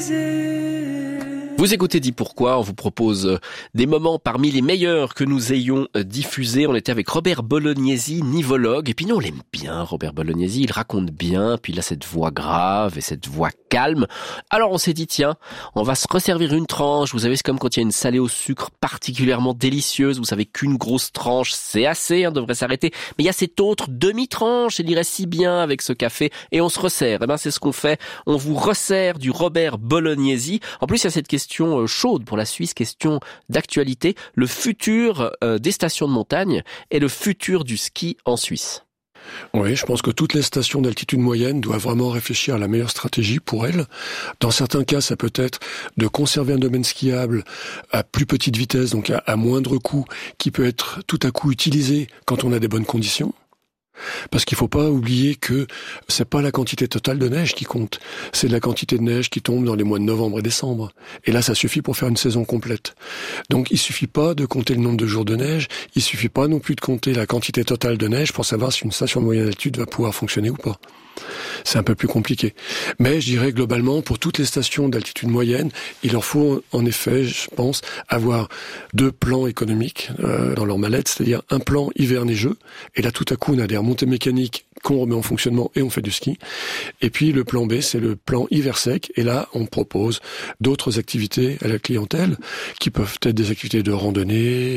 Vous écoutez Dis Pourquoi, on vous propose des moments parmi les meilleurs que nous ayons diffusés. On était avec Robert Bolognesi, nivologue, et puis nous on l'aime bien, Robert Bolognesi, il raconte bien, puis il a cette voix grave et cette voix calme. Alors on s'est dit tiens, on va se resservir une tranche, vous savez c'est comme quand il y a une salée au sucre particulièrement délicieuse, vous savez qu'une grosse tranche c'est assez, on devrait s'arrêter, mais il y a cette autre demi-tranche, elle irait si bien avec ce café, et on se resserre, et ben c'est ce qu'on fait, on vous resserre du Robert Bolognesi. En plus il y a cette question chaude pour la Suisse, question d'actualité, le futur des stations de montagne et le futur du ski en Suisse. Oui, je pense que toutes les stations d'altitude moyenne doivent vraiment réfléchir à la meilleure stratégie pour elles. Dans certains cas, ça peut être de conserver un domaine skiable à plus petite vitesse, donc à moindre coût, qui peut être tout à coup utilisé quand on a des bonnes conditions. Parce qu'il faut pas oublier que c'est pas la quantité totale de neige qui compte, c'est la quantité de neige qui tombe dans les mois de novembre et décembre. Et là, ça suffit pour faire une saison complète. Donc, il suffit pas de compter le nombre de jours de neige, il suffit pas non plus de compter la quantité totale de neige pour savoir si une station de moyenne altitude va pouvoir fonctionner ou pas. C'est un peu plus compliqué. Mais je dirais globalement, pour toutes les stations d'altitude moyenne, il leur faut en effet, je pense, avoir deux plans économiques dans leur mallette, c'est-à-dire un plan hiver neigeux, et là tout à coup on a des remontées mécaniques qu'on remet en fonctionnement et on fait du ski. Et puis le plan B, c'est le plan hiver sec, et là on propose d'autres activités à la clientèle, qui peuvent être des activités de randonnée.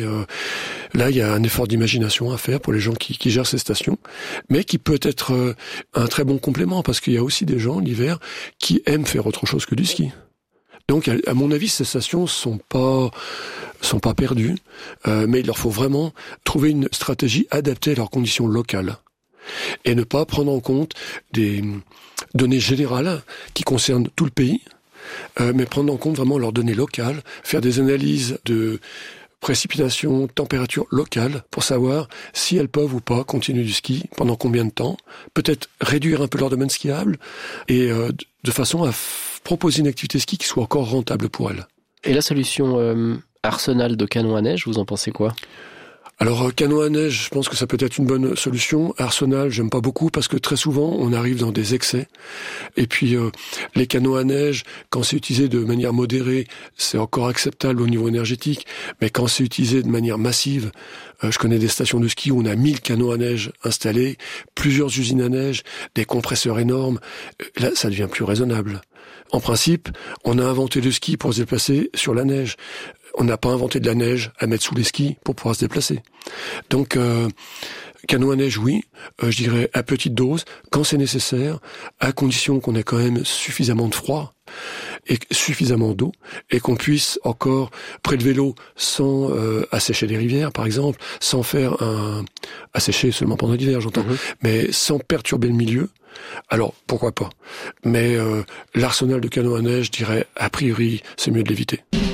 Là il y a un effort d'imagination à faire pour les gens qui gèrent ces stations, mais qui peut être un très bon complément, parce qu'il y a aussi des gens l'hiver qui aiment faire autre chose que du ski. Donc, à mon avis, ces stations sont pas perdues, mais il leur faut vraiment trouver une stratégie adaptée à leurs conditions locales et ne pas prendre en compte des données générales qui concernent tout le pays, mais prendre en compte vraiment leurs données locales, faire des analyses de précipitations, température locale pour savoir si elles peuvent ou pas continuer du ski, pendant combien de temps, peut-être réduire un peu leur domaine skiable et de façon à proposer une activité ski qui soit encore rentable pour elles. Et la solution arsenal de canon à neige, vous en pensez quoi ? Alors, canot à neige, je pense que ça peut être une bonne solution. Arsenal, j'aime pas beaucoup parce que très souvent, on arrive dans des excès. Et puis, les canots à neige, quand c'est utilisé de manière modérée, c'est encore acceptable au niveau énergétique. Mais quand c'est utilisé de manière massive, je connais des stations de ski où on a 1000 canots à neige installés, plusieurs usines à neige, des compresseurs énormes. Là, ça devient plus raisonnable. En principe, on a inventé le ski pour se déplacer sur la neige. On n'a pas inventé de la neige à mettre sous les skis pour pouvoir se déplacer. Donc, canot à neige, oui, je dirais à petite dose, quand c'est nécessaire, à condition qu'on ait quand même suffisamment de froid et suffisamment d'eau, et qu'on puisse encore prélever l'eau sans assécher les rivières, par exemple, sans faire assécher seulement pendant l'hiver, j'entends, mais sans perturber le milieu. Alors, pourquoi pas. Mais l'arsenal de canot à neige, je dirais, a priori, c'est mieux de l'éviter.